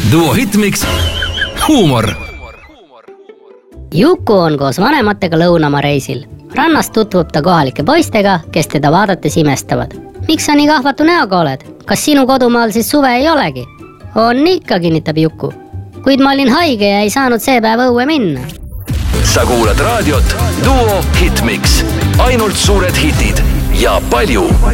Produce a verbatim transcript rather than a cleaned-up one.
Duo Hitmix huumor. Juku on koos vanematega lõunama reisil. Rannas tutvub ta kohalike poistega, kes teda vaadates imestavad. Miks sa nii kahvatu näoga oled? Kas sinu kodumaal siis suve ei olegi? On ikka, kinnitab Juku. Kuid ma olin haige ja ei saanud see päev õue minna. Sa kuulad raadiot Duo Hitmix. Ainult suured hitid ja palju